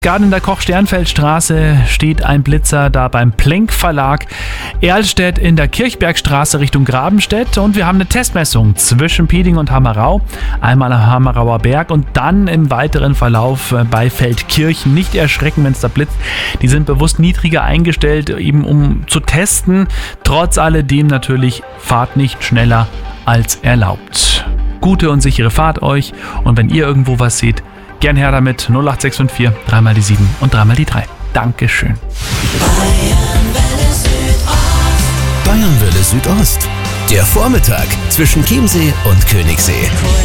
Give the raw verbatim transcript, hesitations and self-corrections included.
Gerade in der Koch-Sternfeld-Straße steht ein Blitzer da beim Plenk Verlag. Erlstedt in der Kirchbergstraße Richtung Grabenstedt. Und wir haben eine Testmessung zwischen Pieding und Hammerau. Einmal am Hammerauer Berg und dann im weiteren Verlauf bei Feldkirchen. Nicht erschrecken, wenn es da blitzt. Die sind bewusst niedriger eingestellt, eben um zu testen. Trotz alledem natürlich, fahrt nicht schneller als erlaubt. Gute und sichere Fahrt euch. Und wenn ihr irgendwo was seht, gern her damit. null acht sechs fünf vier, dreimal die sieben und dreimal die drei. Dankeschön. Bayernwelle Südost. Der Vormittag zwischen Chiemsee und Königssee.